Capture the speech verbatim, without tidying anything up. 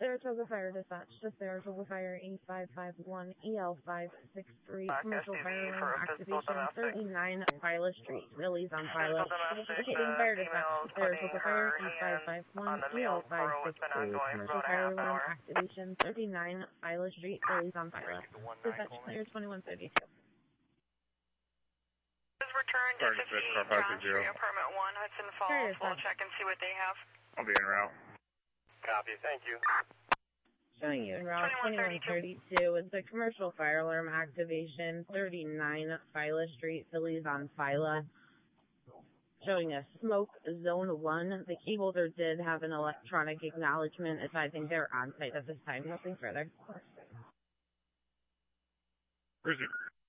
Saratoga Fire Dispatch to Saratoga Fire E five five one E L five six three, commercial fire alarm activation thirty-nine Viola Street, Willie's on Viola. Hitting Fire Dispatch to Saratoga Fire E five five one E L five six three, commercial fire alarm activation thirty-nine Viola Street, Willie's on Viola. Dispatch clear twenty-one thirty-two. Return to fifteen John Street, apartment one, Hudson Falls. We'll check and see what they have. I'll be en route. Copy, thank you. Showing you en route twenty-one thirty-two. It's a commercial fire alarm activation thirty-nine Phyla Street, Phillies on Phyla. Showing a smoke zone one. The key holder did have an electronic acknowledgement advising they're on site at this time. Nothing further. Where's it?